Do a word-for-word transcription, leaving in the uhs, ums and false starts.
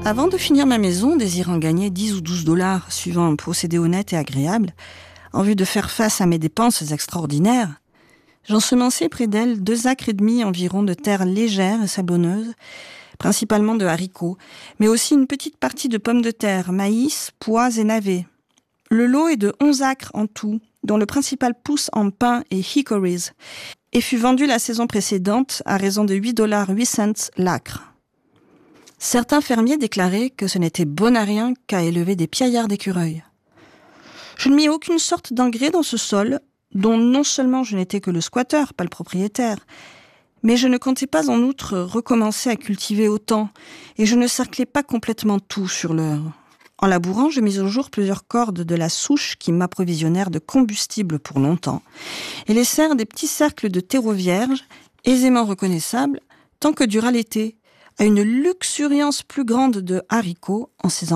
Avant de finir ma maison, désirant gagner dix ou douze dollars, suivant un procédé honnête et agréable, en vue de faire face à mes dépenses extraordinaires, j'ensemençai près d'elle deux acres et demi environ de terre légère et sablonneuse, principalement de haricots, mais aussi une petite partie de pommes de terre, maïs, pois et navets. Le lot est de onze acres en tout, dont le principal pousse en pins et hickories, et fut vendu la saison précédente à raison de huit dollars huit cents l'acre. Certains fermiers déclaraient que ce n'était bon à rien qu'à élever des piaillards d'écureuils. Je ne mis aucune sorte d'engrais dans ce sol, dont non seulement je n'étais que le squatteur, pas le propriétaire, mais je ne comptais pas en outre recommencer à cultiver autant, et je ne cerclais pas complètement tout sur l'heure. En labourant, je mis au jour plusieurs cordes de la souche qui m'approvisionnèrent de combustible pour longtemps, et laissèrent des petits cercles de terreau vierge, aisément reconnaissables, tant que dura l'été, à une luxuriance plus grande de haricots en ces